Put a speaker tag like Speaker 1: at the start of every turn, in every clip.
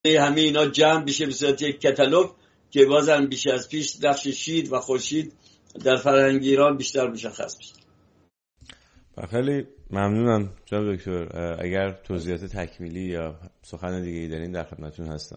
Speaker 1: همه اینا جمع بشه به صورت یک کتالوگ که بازم بیش از پیش نقش شیر و خورشید در فرهنگ ایران بیشتر مشخص بشه.
Speaker 2: خیلی ممنونم جناب دکتر. اگر توضیحات تکمیلی یا سخن دیگه‌ای دارین در خدمتتون هستم.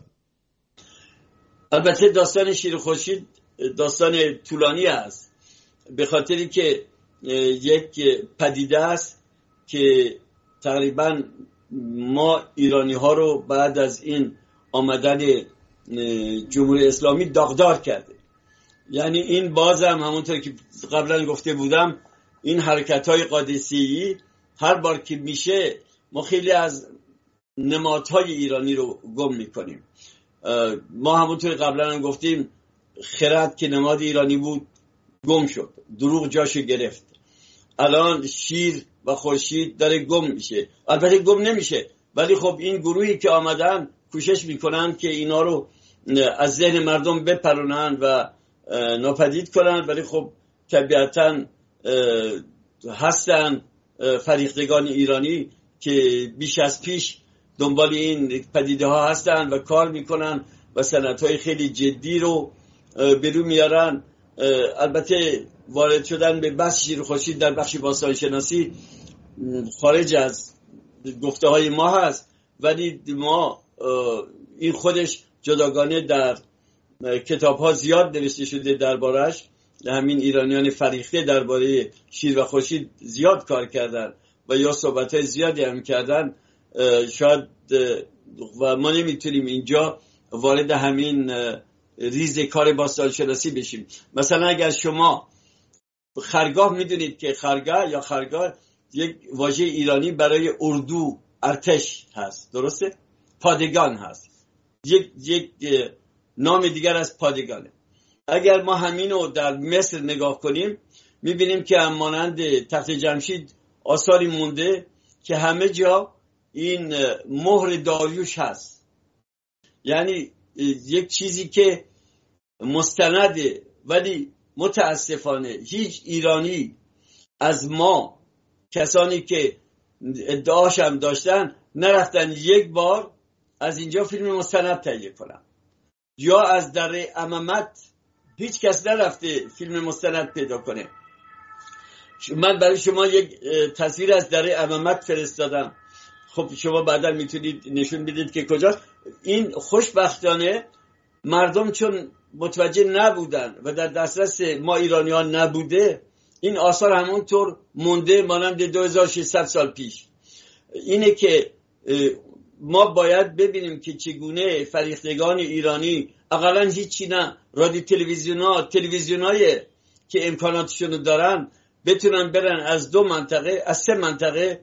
Speaker 1: البته داستان شیر و خورشید داستان طولانی است، به خاطری که یک پدیده است که تقریبا ما ایرانی ها رو بعد از این آمدن جمهوری اسلامی داغدار کرده. یعنی این بازم همونطور که قبلا گفته بودم، این حرکت های قادسیه‌ای هر بار که میشه ما خیلی از نمادهای ایرانی رو گم میکنیم. ما همونطور قبلا هم گفتیم خرد که نماد ایرانی بود گم شد، دروغ جاشو گرفت. الان شیر و خورشید داره گم میشه. البته گم نمیشه، ولی خب این گروهی که آمدن کوشش میکنن که اینا رو از ذهن مردم بپرونن و ناپدید کنن، ولی خب طبیعتاً هستن فریختگان ایرانی که بیش از پیش دنبال این پدیده ها هستن و کار میکنن و سنت‌های خیلی جدی رو به رو میارن. البته وارد شدن به بحث شیر و خورشید در بخش باستانشناسی خارج از گفته های ما هست، ولی ما این خودش جداگانه در کتاب ها زیاد نوشته شده دربارش. همین ایرانیان فریخته درباره شیر و خورشید زیاد کار کردن و یا صحبت های زیادی هم کردن. شاید و ما نمیتونیم اینجا وارد همین ریز کار باستانشناسی بشیم. مثلا اگر شما خرگاه میدونید که خرگاه یک واژه ایرانی برای اردو ارتش هست، درسته؟ پادگان هست، یک نام دیگر از پادگانه. اگر ما همینو در مصر نگاه کنیم میبینیم که مانند تخت جمشید آثاری مونده که همه جا این مهر داریوش هست. یعنی یک چیزی که مستنده، ولی متاسفانه هیچ ایرانی از ما، کسانی که ادعاش هم داشتن، نرفتن یک بار از اینجا فیلم مستند تهیه کنن، یا از دره امامت هیچ کس نرفته فیلم مستند پیدا کنه. من برای شما یک تصویر از دره امامت فرستادم، خب شما بعدا میتونید نشون بدید که کجاست. این خوشبختانه مردم چون متوجه نبودن و در دسترس ما ایرانیان نبوده، این آثار همونطور مونده مانند 2600 سال پیش. اینه که ما باید ببینیم که چگونه فریختگان ایرانی اقلا هیچی نه، رادیو تلویزیونای که امکاناتشون دارن بتونن برن از 2 منطقه از 3 منطقه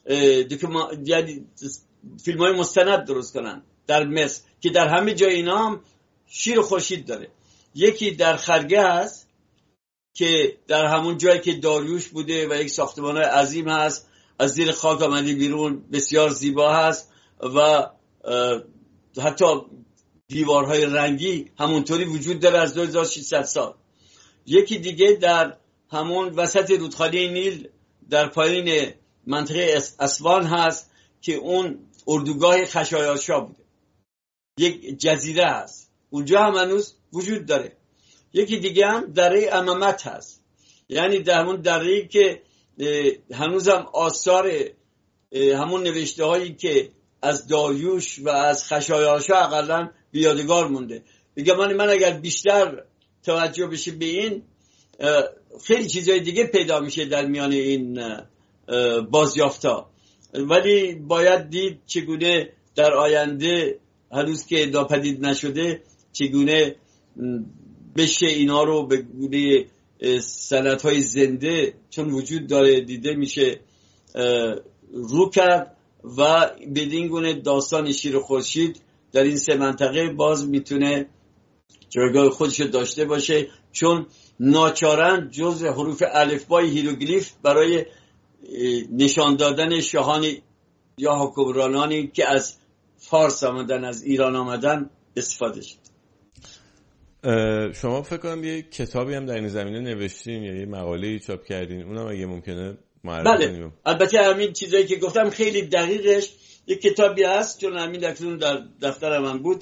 Speaker 1: یعنی فیلم های مستند درست کنن در مصر، که در همه جای اینا هم شیر و خورشید داره. یکی در خرگه هست که در همون جایی که داریوش بوده و یک ساختمان عظیم هست، از زیر خاک آمده بیرون، بسیار زیبا هست و حتی دیوارهای رنگی همونطوری وجود داره از 2600 سال. یکی دیگه در همون وسط رودخانه نیل در پایین منطقه اسوان هست که اون اردوگاه خشایارشا بوده، یک جزیره هست، اونجا هم هنوز وجود داره. یکی دیگه هم دره امامت هست، یعنی در همون دره‌ای که هنوز هم آثار همون نوشته هایی که از داریوش و از خشایارشا اقلا بیادگار مونده. میگم من اگر بیشتر توجه بشه به این، خیلی چیزهای دیگه پیدا میشه در میان این بازیافتا، ولی باید دید چگونه در آینده، هنوز که ناپدید نشده، چگونه بشه اینا رو به گونه سندهای زنده، چون وجود داره، دیده میشه، رو کرد و بدین گونه داستان شیر و خورشید در این 3 منطقه باز میتونه جایگاه خودش داشته باشه، چون ناچارن جز حروف الفبای هیروگلیف برای نشان دادن شاهان یا حکمرانانی که از فارس آمدن، از ایران آمدن استفاده شد.
Speaker 2: شما فکر کنم یه کتابی هم در این زمینه نوشتین یا یه مقاله‌ای چاپ کردین، اونم اگه ممکنه معرفی کنیم.
Speaker 1: بله، البته همین چیزایی که گفتم خیلی دقیقش یک کتابی هست چون همین اکنون در دفتر من بود